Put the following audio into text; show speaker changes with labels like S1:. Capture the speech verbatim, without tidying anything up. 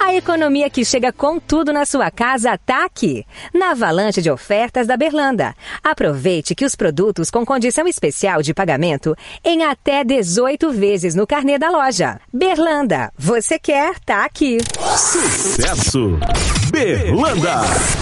S1: A economia que chega com tudo na sua casa tá aqui, na avalanche de ofertas da Berlanda. Aproveite que os produtos com condição especial de pagamento em até dezoito vezes no carnê da loja. Berlanda, você quer, tá aqui.
S2: Sucesso! Berlanda.